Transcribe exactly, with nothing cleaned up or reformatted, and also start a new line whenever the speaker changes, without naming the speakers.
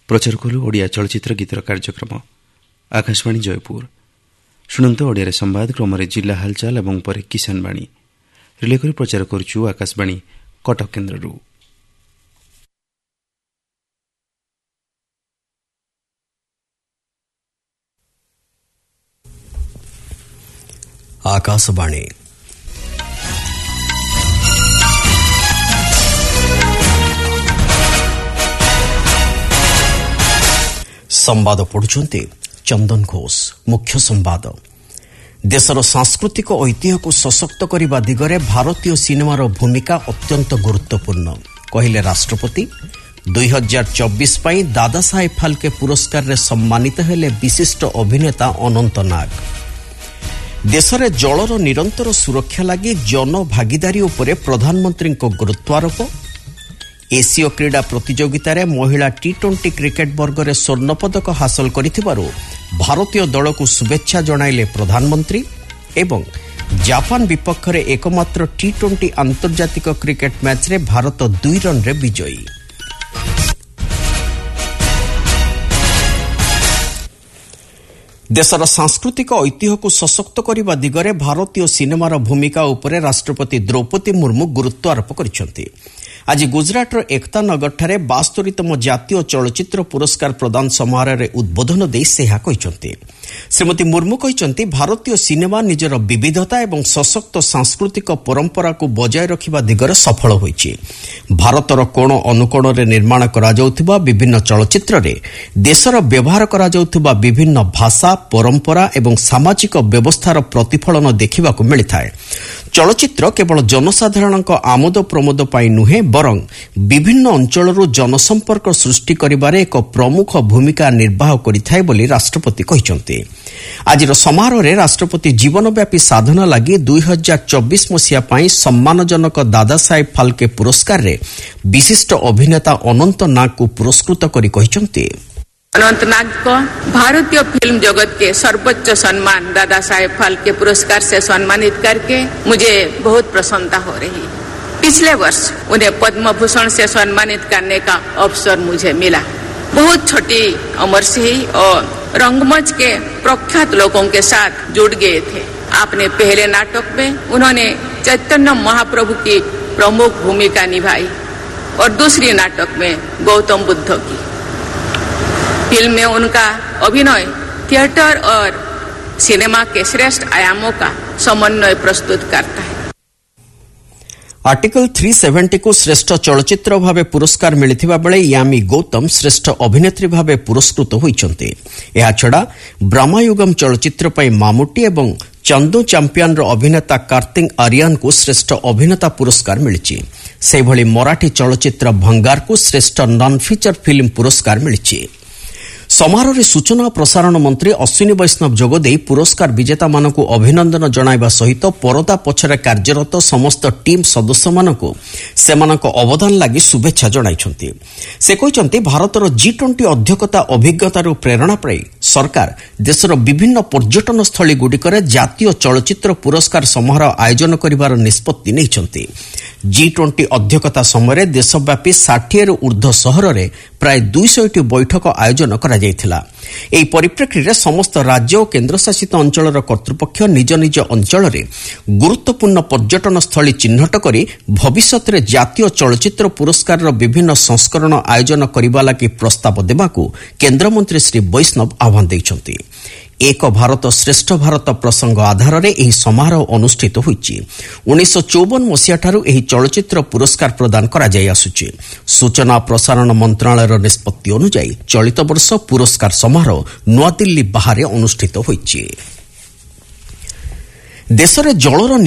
प्रचार कलु ओडिया चलचित्र गीतर कार्यक्रम आकाशवाणी जयपुर शुणु ओडिया संवाद क्रम जिला हालचाल और पर किसान बाणी रिले कर प्रचार करुचु आकाशवाणी कटक केन्द्र।
आकाशवाणी संवाद पढ़ुचंती चंदन घोष। मुख्य संवाद देशर सांस्कृतिक ऐतिह्य को सशक्त करने दिगरे भारतीय सिनेमार भूमिका अत्यंत गुरुत्वपूर्ण कहले राष्ट्रपति। दुई हजार चौबीस दादा साहेब फाल्के पुरस्कार रे सम्मानित हेले विशिष्ट अभिनेता अनंत नाग। देशरे जलर निरंतर सुरक्षा लगी जन भागीदारी उपरे प्रधानमंत्री को गुरुत्वारोप। एशिया क्रीड़ा प्रतियोगिता रे महिला टी ट्वेंटी क्रिकेट वर्ग में स्वर्ण पदक हासिल करिथिबारु भारतीय दल को शुभेच्छा जणाइले प्रधानमंत्री। एवं जापान विपक्ष में एकमात्र टी ट्वेंटी आंतर्जातिक क्रिकेट मैच रे भारत दुई रन रे विजयी। देशर सांस्कृतिक ऐतिह्य को सशक्त करने दिगरे भारतीय सिनेमार भूमिका उपरे राष्ट्रपति द्रौपदी मुर्मू गुरुत्व आरोप करिसेंति। आज गुजरातर एकता नगर बास्तरीतम जातीय चलचित्र पुरस्कार प्रदान समारोह उद्बोधन दे से कहते। श्रीमती मुर्मू कहते भारतीय सिनेमा निजर विविधता एवं सशक्त सांस्कृतिक परंपरा को बजाय रखिबा दिगरे सफल होइछि। भारतर कोण अनुकोण रे निर्माण करा जाउथिबा विभिन्न चलचित्र रे देशर व्यवहार करा जाउथिबा विभिन्न भाषा परंपरा एवं सामाजिक व्यवस्थार प्रतिफलन देखिबाकू मिलिथाए। चलचित्र केवल जनसाधारण आमोद प्रमोद पाई नुहे बरं विभिन्न अंचलरू जनसंपर्क सृष्टि करिबारे एक प्रमुख भूमिका निर्वाह करिथाए बोली राष्ट्रपति कहिसंते। आज समारोह रे राष्ट्रपति जीवनव्यापी साधना लगी दुई हजार चौबीस मसीहा पाई सम्मानजनक दादा साहेब फाल्के पुरस्कार रे विशिष्ट अभिनेता अनंत नाग को पुरस्कृत करी कहिसंते।
अनंत नाग को भारतीय फिल्म जगत के सर्वोच्च सम्मान दादा साहेब फाल्के पुरस्कार से सम्मानित करके मुझे बहुत प्रसन्नता हो रही है। पिछले वर्ष उन्हें पद्म भूषण से सम्मानित करने का अवसर मुझे मिला। बहुत छोटी उम्र से ही और रंगमंच के प्रख्यात लोगों के साथ जुड़ गए थे। आपने पहले नाटक में उन्होंने चैतन्य महाप्रभु की प्रमुख भूमिका निभाई और दूसरी नाटक में गौतम बुद्ध की। फिल्म में उनका अभिनय थिएटर और सिनेमा के श्रेष्ठ आयामों का समन्वय प्रस्तुत करता है।
आर्टिकल तीन सौ सत्तर को श्रेष्ठ चलचित्र भावे पुरस्कार मिलिथिबा बेले यामी गौतम श्रेष्ठ अभिनेत्री भावे पुरस्कृत होइछन्ते। एहा छडा ब्रह्मयुगम चलचित्र पई मामुटी एवं चंदू चैंपियन रो अभिनेता कार्तिक आर्यन को श्रेष्ठ अभिनेता पुरस्कार मिलिछि। सेभଳି मराठी चलचित्र भंगार को श्रेष्ठ नॉन फीचर फिल्म पुरस्कार मिलिछि। समारोह सूचना और प्रसारण मंत्री अश्विनी वैष्णव जोगदे पुरस्कार विजेता मानक अभिनंदन जणाइबा सहित परदा पछरे कार्यरत समस्त टीम सदस्य मानक सेमानक अवदान लागि शुभेच्छा जणाइछन्ति। से कहते भारतर जी ट्वेंटी अध्यक्षता अभिज्ञतार प्रेरणा पाई सरकार देशर विभिन्न पर्यटन स्थली गुड़िकर जातीय चलचित्र पुरस्कार समारोह आयोजन करिवार निष्पत्ति नैछन्ति। जी ट्वेंटी अध्यक्षता समय देशव्यापी षाठी रु ऊर्ध्व सहर में प्राय दुईश बैठक आयोजन करा जायथिला। एही परिप्रेक्षी रे समस्त राज्य और केन्द्रशासित अंचलर कर्तृपक्ष निज निज अंचल रे गुरुत्वपूर्ण पर्यटन स्थली चिन्हट करी भविष्यत रे जातीय चलचित्र पुरस्कार रो विभिन्न संस्करण आयोजन करिबा लागि प्रस्ताव देबाकू केन्द्रमंत्री श्री वैष्णव आह्वान दैछन्ति। एक भारत श्रेष्ठ भारत प्रसंग आधार में यह समारोह अनुष्ठित होइछि। उन्नीस चौवन मसीहा ठारू यह चलचित्र पुरस्कार प्रदान करा जाय आसुछि। सूचना प्रसारण मंत्रालय निष्पत्ति अनुसार चलित वर्ष पुरस्कार समारोह नूआदिल्ली बाहर अनुष्ठित होइछि। देशरे जलर